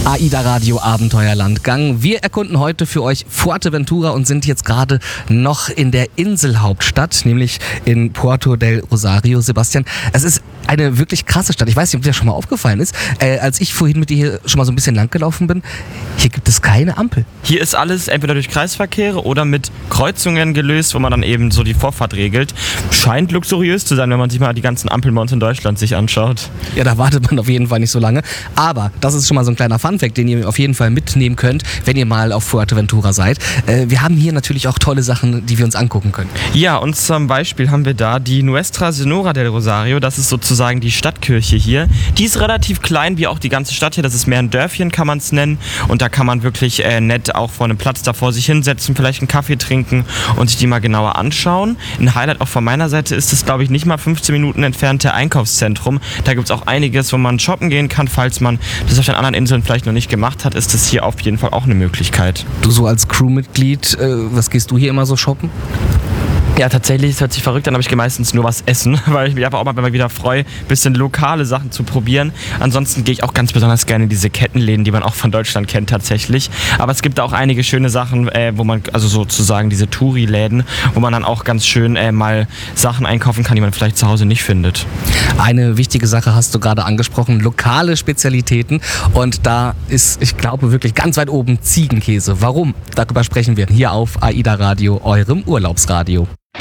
AIDA Radio Abenteuerlandgang. Wir erkunden heute für euch Fuerteventura und sind jetzt gerade noch in der Inselhauptstadt, nämlich in Puerto del Rosario. Sebastian, es ist eine wirklich krasse Stadt. Ich weiß nicht, ob dir das schon mal aufgefallen ist. Als ich vorhin mit dir hier schon mal so ein bisschen lang gelaufen bin, hier gibt es keine Ampel. Hier ist alles entweder durch Kreisverkehre oder mit Kreuzungen gelöst, wo man dann eben so die Vorfahrt regelt. Scheint luxuriös zu sein, wenn man sich mal die ganzen Ampeln bei uns in Deutschland sich anschaut. Ja, da wartet man auf jeden Fall nicht so lange. Aber das ist schon mal so ein kleiner Funfact, den ihr auf jeden Fall mitnehmen könnt, wenn ihr mal auf Fuerteventura seid. Wir haben hier natürlich auch tolle Sachen, die wir uns angucken können. Ja, und zum Beispiel haben wir da die Nuestra Señora del Rosario. Das ist sozusagen die Stadtkirche hier. Die ist relativ klein, wie auch die ganze Stadt hier. Das ist mehr ein Dörfchen, kann man es nennen. Und da kann man wirklich nett auch vor einem Platz davor sich hinsetzen, vielleicht einen Kaffee trinken und sich die mal genauer anschauen. Ein Highlight auch von meiner Seite ist es, glaube ich, nicht mal 15 Minuten entfernte Einkaufszentrum. Da gibt es auch einiges, wo man shoppen gehen kann. Falls man das auf den anderen Inseln vielleicht noch nicht gemacht hat, ist das hier auf jeden Fall auch eine Möglichkeit. Du so als Crewmitglied, was gehst du hier immer so shoppen? Ja, tatsächlich, es hört sich verrückt an, aber ich gehe meistens nur was essen, weil ich mich einfach auch mal wieder freue, ein bisschen lokale Sachen zu probieren. Ansonsten gehe ich auch ganz besonders gerne in diese Kettenläden, die man auch von Deutschland kennt tatsächlich. Aber es gibt auch einige schöne Sachen, wo man, also sozusagen diese Touri-Läden, wo man dann auch ganz schön mal Sachen einkaufen kann, die man vielleicht zu Hause nicht findet. Eine wichtige Sache hast du gerade angesprochen, lokale Spezialitäten. Und da ist, ich glaube, wirklich ganz weit oben Ziegenkäse. Warum? Darüber sprechen wir hier auf AIDA Radio, eurem Urlaubsradio.